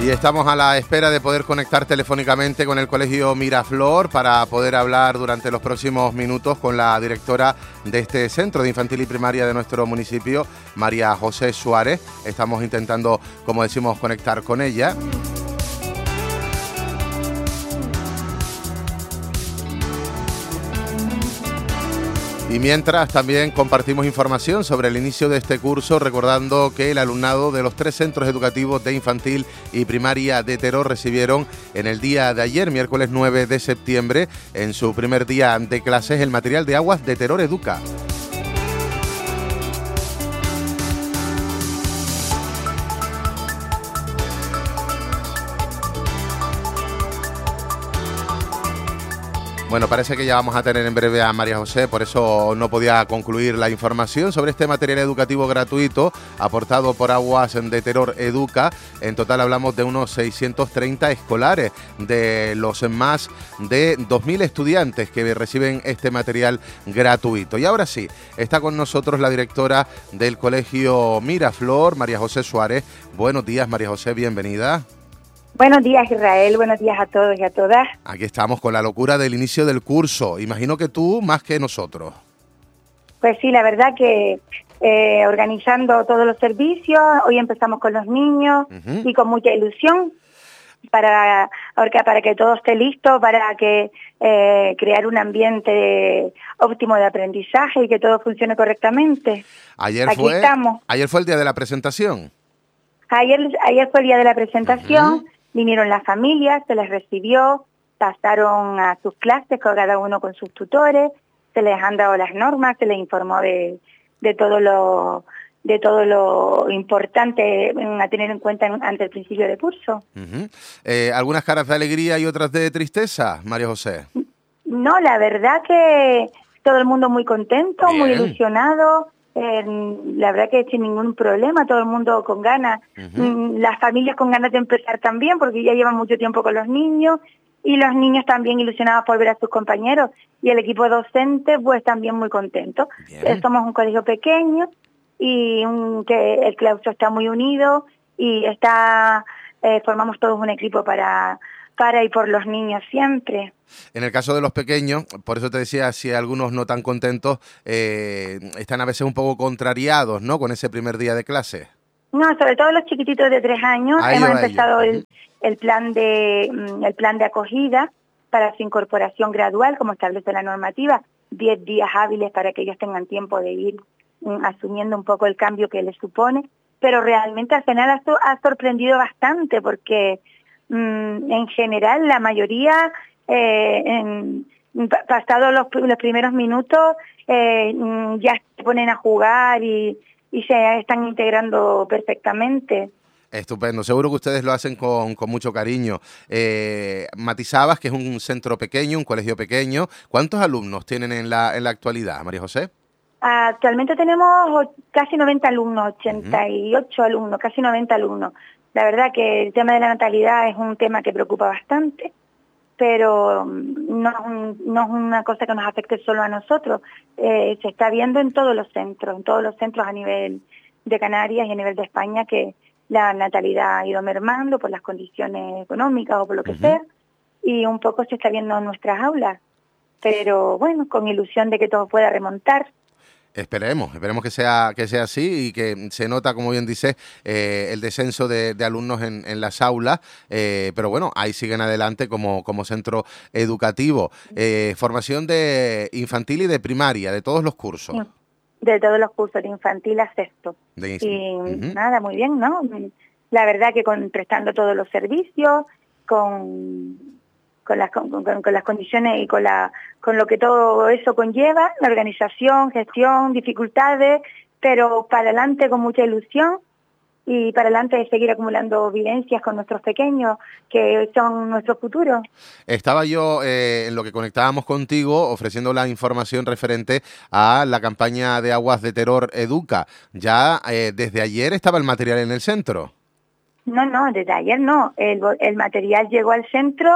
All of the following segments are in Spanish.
Y estamos a la espera de poder conectar telefónicamente con el Colegio Miraflor para poder hablar durante los próximos minutos con la directora de este centro de infantil y primaria de nuestro municipio, María José Suárez. Estamos intentando, como decimos, conectar con ella. Y mientras también compartimos información sobre el inicio de este curso, recordando que el alumnado de los 3 centros educativos de infantil y primaria de Teror recibieron en el día de ayer, miércoles 9 de septiembre, en su primer día de clases, el material de aguas de Teror Educa. Bueno, parece que ya vamos a tener en breve a María José, por eso no podía concluir la información sobre este material educativo gratuito aportado por Aguas de Teror Educa. En total hablamos de unos 630 escolares, de los más de 2.000 estudiantes que reciben este material gratuito. Y ahora sí, está con nosotros la directora del Colegio Miraflor, María José Suárez. Buenos días, María José, bienvenida. Buenos días, Israel. Buenos días a todos y a todas. Aquí estamos con la locura del inicio del curso. Imagino que tú más que nosotros. Pues sí, la verdad que organizando todos los servicios, hoy empezamos con los niños y con mucha ilusión para que todo esté listo, para que crear un ambiente óptimo de aprendizaje y que todo funcione correctamente. Ayer fue el día de la presentación. Ayer fue el día de la presentación. Vinieron las familias, se les recibió, pasaron a sus clases, cada uno con sus tutores, se les han dado las normas, se les informó de todo lo importante a tener en cuenta ante el principio de curso. ¿Algunas caras de alegría y otras de tristeza, María José? No, la verdad que todo el mundo muy contento, muy ilusionado. La verdad que sin ningún problema, todo el mundo con ganas, las familias con ganas de empezar también, porque ya llevan mucho tiempo con los niños, y los niños también ilusionados por ver a sus compañeros, y el equipo docente pues también muy contento. Somos un colegio pequeño, y que el claustro está muy unido, y formamos todos un equipo para y por los niños siempre. En el caso de los pequeños, por eso te decía, si algunos no tan contentos, están a veces un poco contrariados, ¿no?, con ese primer día de clase. No, sobre todo los chiquititos de 3 años. Hemos empezado el plan de acogida para su incorporación gradual, como establece la normativa, 10 días hábiles para que ellos tengan tiempo de ir asumiendo un poco el cambio que les supone, pero realmente al final ha sorprendido bastante porque en general la mayoría pasados los primeros minutos ya se ponen a jugar y se están integrando perfectamente. Estupendo, seguro que ustedes lo hacen con mucho cariño. Matizabas que es un centro pequeño, un colegio pequeño. ¿Cuántos alumnos tienen en la actualidad, María José? Actualmente tenemos casi 90 alumnos, 88 alumnos, casi 90 alumnos. La verdad que el tema de la natalidad es un tema que preocupa bastante, pero no es una cosa que nos afecte solo a nosotros. Se está viendo en todos los centros a nivel de Canarias y a nivel de España, que la natalidad ha ido mermando por las condiciones económicas o por lo que sea, y un poco se está viendo en nuestras aulas. Pero bueno, con ilusión de que todo pueda remontar. Esperemos que sea así y que se nota, como bien dices, el descenso de alumnos en las aulas, pero bueno, ahí siguen adelante como centro educativo. Formación de infantil y de primaria, de todos los cursos. De todos los cursos, de infantil a sexto. Nada, muy bien, ¿no? La verdad que prestando todos los servicios, con las condiciones y con lo que todo eso conlleva, la organización, gestión, dificultades, pero para adelante con mucha ilusión y para adelante de seguir acumulando vivencias con nuestros pequeños, que son nuestro futuro. Estaba yo, en lo que conectábamos contigo, ofreciendo la información referente a la campaña de Aguas de Teror Educa. ¿Ya desde ayer estaba el material en el centro? No, desde ayer no. El material llegó al centro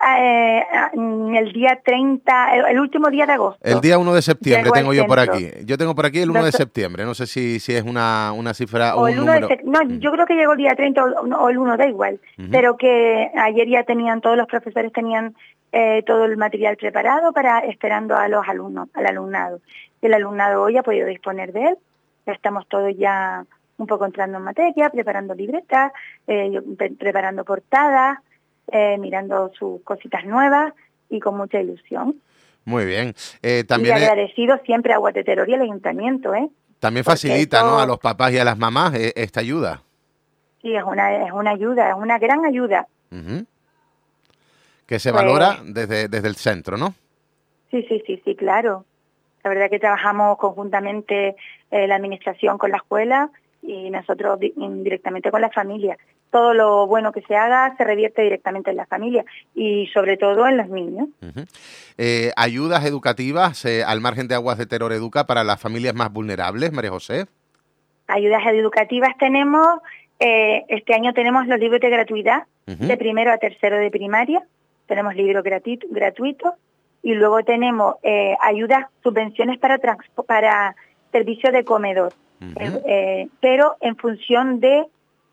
el día 30, el último día de agosto. El día 1 de septiembre Llego tengo al yo por centro. aquí. Yo tengo por aquí el 1 de septiembre. No sé si es una cifra o O un el 1 de número. no, yo creo que llegó el día 30 o el 1, da igual. Pero que ayer ya tenían, todos los profesores tenían todo el material preparado esperando a los alumnos, al alumnado. El alumnado hoy ha podido disponer de él. Ya estamos todos ya un poco entrando en materia, preparando libretas, preparando portadas, mirando sus cositas nuevas y con mucha ilusión. Muy bien. Y También agradecido siempre a Aguas de Terror y al Ayuntamiento, también porque facilita, eso, ¿no?, a los papás y a las mamás esta ayuda. Sí, es una ayuda, es una gran ayuda. Que se Pues, valora desde el centro, ¿no? Sí, claro. La verdad que trabajamos conjuntamente la administración con la escuela y nosotros directamente con la familia. Todo lo bueno que se haga se revierte directamente en la familia y sobre todo en los niños. Ayudas educativas al margen de Aguas de Terror Educa para las familias más vulnerables, María José. Ayudas educativas tenemos, este año tenemos los libros de gratuidad, de primero a tercero de primaria, tenemos libros gratuitos, y luego tenemos ayudas, subvenciones para servicios de comedor, pero en función de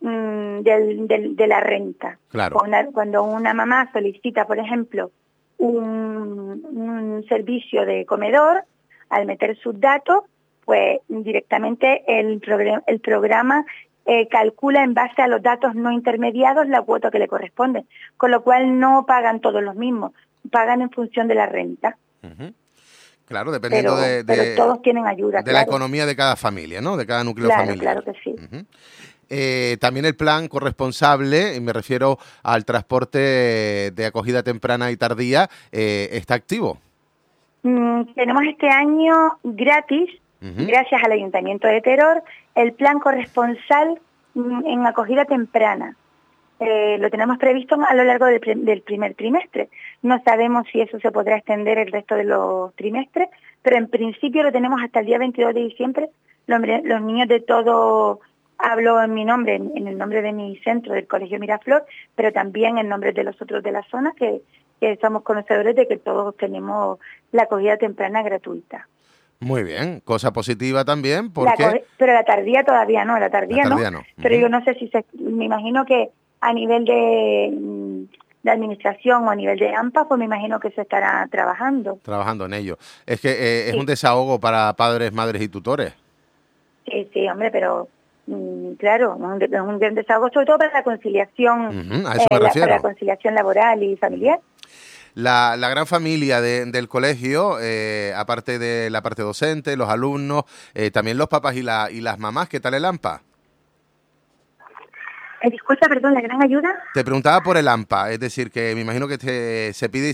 la renta. Claro. Cuando una mamá solicita, por ejemplo, un servicio de comedor, al meter sus datos, pues directamente el programa calcula en base a los datos no intermediados la cuota que le corresponde, con lo cual no pagan todos los mismos, pagan en función de la renta. Claro, dependiendo pero todos tienen ayuda, de la economía de cada familia, ¿no? De cada núcleo familiar. Claro que sí. También el plan corresponsable, y me refiero al transporte de acogida temprana y tardía, ¿está activo? Tenemos este año gratis, gracias al Ayuntamiento de Teror, el plan corresponsal en acogida temprana. Lo tenemos previsto a lo largo del primer trimestre. No sabemos si eso se podrá extender el resto de los trimestres, pero en principio lo tenemos hasta el día 22 de diciembre. Los niños de todo, hablo en mi nombre, en el nombre de mi centro, del Colegio Miraflor, pero también en nombre de los otros de la zona, que somos conocedores de que todos tenemos la acogida temprana gratuita. Muy bien, cosa positiva también, porque... Pero la tardía todavía no, la tardía no. Pero yo no sé si me imagino que a nivel de administración o a nivel de AMPA, pues me imagino que se estará trabajando. Trabajando en ello. Es que es un desahogo para padres, madres y tutores. Sí, hombre, pero claro, es un gran desahogo, sobre todo para la conciliación, a eso me refiero. Para la conciliación laboral y familiar. La gran familia del colegio, aparte de la parte docente, los alumnos, también los papás y las mamás, ¿qué tal el AMPA? Disculpa, perdón, ¿la gran ayuda? Te preguntaba por el AMPA, es decir, que me imagino que se pide